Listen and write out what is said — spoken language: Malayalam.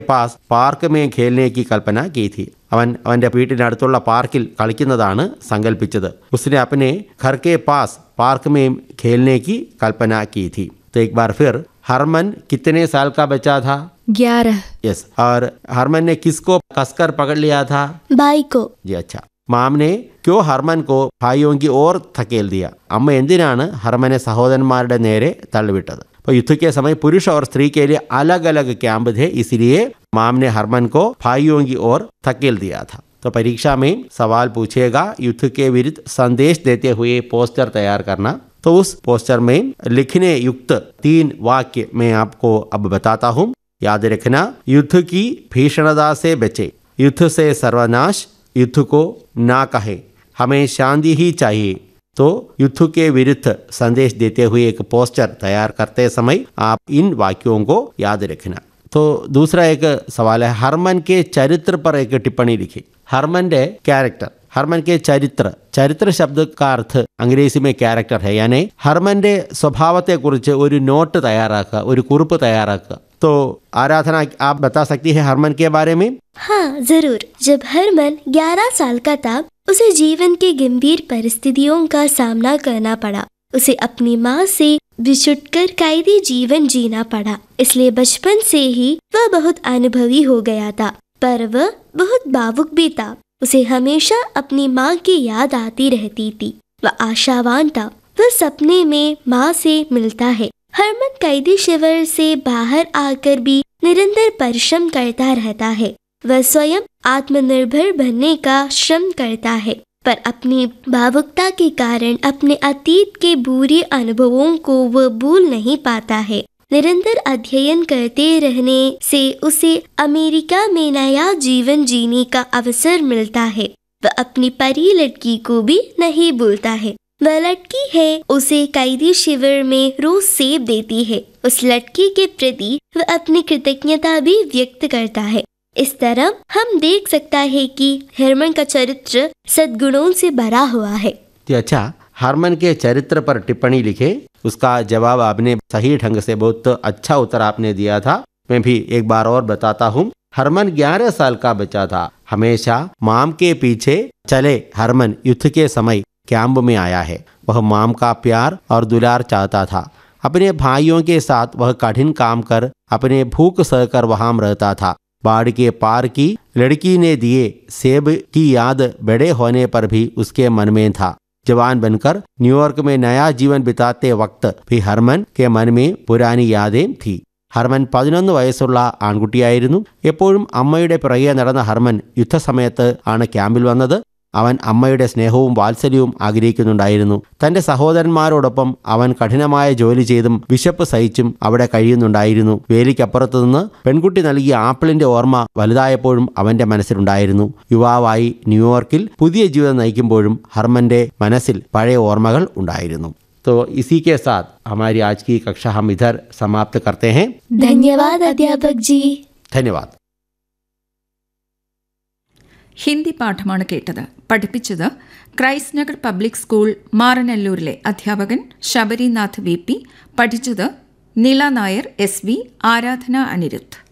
പാസ് പാർക്ക് മേ ഖേൽനെ കി കൽപ്പന കീ थी. അവൻ അവൻ്റെ വീട്ടിനടുത്തുള്ള പാർക്കിൽ കളിക്കുന്നതാണ് സങ്കല്പിച്ചത്. ഉസ്നെ അപ്നെ ഘർ കെ പാസ് പാർക്ക് മേ ഖേൽനെ കി കൽപ്പന കീ थी. तो एक बार फिर हरमन कितने साल का बच्चा था? 11. यस. और हरमन ने किसको कसकर पकड़ लिया था? भाई को. जी अच्छा. മാം ने क्यों ഹർമൻ को ഭായിയോं की ओर धकेल दिया? അമ്മ എന്തിനാണ് ഹർമനെ സഹോദരന്മാരുടെ നേരെ തള്ളിവിട്ടത്? तो युद्ध के समय पुरुष और स्त्री के लिए अलग अलग कैंप थे, इसलिए माम ने हरमन को भाइयों की ओर धकेल दिया था. तो परीक्षा में सवाल पूछेगा, युद्ध के विरुद्ध संदेश देते हुए पोस्टर तैयार करना. तो उस पोस्टर में लिखने युक्त 3 वाक्य मैं आपको अब बताता हूँ. याद रखना, युद्ध की भीषणता से बचे, युद्ध से सर्वनाश, युद्ध को ना कहे, हमें शांति ही चाहिए. तो युद्ध के विरुद्ध संदेश देते हुए एक पोस्टर तैयार करते समय आप इन वाक्यों को याद रखना. तो दूसरा एक सवाल है, हरमन के चरित्र पर एक टिप्पणी लिखी. हरमन के कैरेक्टर, हरमन के ചരിത്ര ശബ്ദ का अर्थ अंग्रेजी में कैरेक्टर है, यानी ഹർമന്റെ സ്വഭാവത്തെ കുറിച്ച് ഒരു നോട്ട് തയ്യാറാക്കുക, ഒരു കുറിപ്പ് തയ്യാറാക്കുക. तो आराधना, आप बता सकती है हरमन के बारे में? हाँ जरूर. जब हरमन 11 साल का था, उसे जीवन के गंभीर परिस्थितियों का सामना करना पड़ा. उसे अपनी माँ से बिछुड़कर कैदी जीवन जीना पड़ा. इसलिए बचपन से ही वह बहुत अनुभवी हो गया था, पर वह बहुत भावुक भी था. उसे हमेशा अपनी माँ की याद आती रहती थी. वह आशावान था. वह सपने में माँ से मिलता है. हरमन कैदी शिविर से बाहर आकर भी निरंतर परिश्रम करता रहता है. वह स्वयं आत्मनिर्भर बनने का श्रम करता है, पर अपनी भावुकता के कारण अपने अतीत के बुरे अनुभवों को वह भूल नहीं पाता है. निरंतर अध्ययन करते रहने से उसे अमेरिका में नया जीवन जीने का अवसर मिलता है. वह अपनी परी लड़की को भी नहीं भूलता है. वह लड़की है उसे कैदी शिविर में रोज सेब देती है. उस लड़की के प्रति वह अपनी कृतज्ञता भी व्यक्त करता है. इस तरह हम देख सकता है कि हरमन का चरित्र सद्गुणों से भरा हुआ है. अच्छा, हरमन के चरित्र पर टिप्पणी लिखे, उसका जवाब आपने सही ढंग से, बहुत अच्छा उत्तर आपने दिया था. मैं भी एक बार और बताता हूँ. हरमन 11 साल का बच्चा था. हमेशा माम के पीछे चले हरमन युद्ध के समय कैंप में आया है. वह माम का प्यार और दुलार चाहता था. अपने भाइयों के साथ वह कठिन काम कर अपने भूख सहकर वहाँ रहता था. बाढ़ के पार की लड़की ने दिए सेब की याद बड़े होने पर भी उसके मन में था. जवान बनकर न्यूयॉर्क में नया जीवन बिताते वक्त भी हरमन के मन में पुरानी यादें थी. ഹർമൻ 11 വയസ്സുള്ള ആൺകുട്ടിയായിരുന്നു. എപ്പോഴും അമ്മയുടെ പിറകെ നടന്ന ഹർമൻ യുദ്ധസമയത്ത് ആണ് ക്യാമ്പിൽ വന്നത്. അവൻ അമ്മയുടെ സ്നേഹവും വാത്സല്യവും ആഗ്രഹിക്കുന്നുണ്ടായിരുന്നു. തൻ്റെ സഹോദരന്മാരോടൊപ്പം അവൻ കഠിനമായ ജോലി ചെയ്തും വിശപ്പ് സഹിച്ചും അവിടെ കഴിയുന്നുണ്ടായിരുന്നു. വേലിക്കപ്പുറത്തു നിന്ന് പെൺകുട്ടി നൽകിയ ആപ്പിളിൻ്റെ ഓർമ്മ വലുതായപ്പോഴും അവൻ്റെ മനസ്സിലുണ്ടായിരുന്നു. യുവാവായി ന്യൂയോർക്കിൽ പുതിയ ജീവിതം നയിക്കുമ്പോഴും ഹർമൻ്റെ മനസ്സിൽ പഴയ ഓർമ്മകൾ ഉണ്ടായിരുന്നു. तो इसी के साथ हमारी आज की कक्षा हम इधर समाप्त करते हैं. धन्यवाद अध्यापक जी. धन्यवाद. ഹിന്ദി പാഠമാണ് കേട്ടത്. പഠിപ്പിച്ചത് ക്രൈസ്റ്റ് നഗർ പബ്ലിക് സ്കൂൾ മാറനല്ലൂരിലെ അധ്യാപകൻ ശബരിനാഥ് വി പി. പഠിച്ചത് നില നായർ, എസ് വി, ആരാധന അനിരുദ്ധ്.